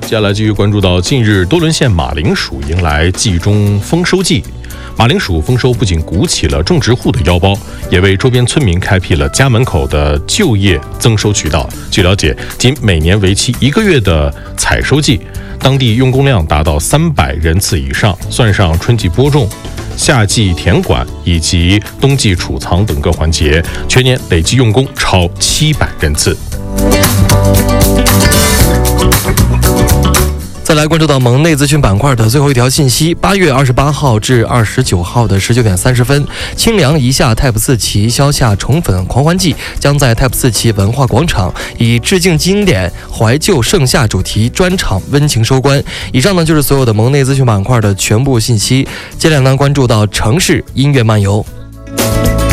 接下来继续关注到近日多伦县马铃薯迎来季中丰收季。马铃薯丰收不仅鼓起了种植户的腰包，也为周边村民开辟了家门口的就业增收渠道。据了解，仅每年为期1个月的采收季，当地用工量达到300人次以上，算上春季播种、夏季田管以及冬季储藏等各环节，全年累计用工超700人次。 再来关注到蒙内资讯板块的最后一条信息：8月28号至29号的19点30分，清凉一夏 Type 4旗消夏宠粉狂欢季将在 Type 4旗文化广场以致敬经典、怀旧盛夏主题专场温情收官。以上呢就是所有的蒙内资讯板块的全部信息。接下来呢关注到城市音乐漫游。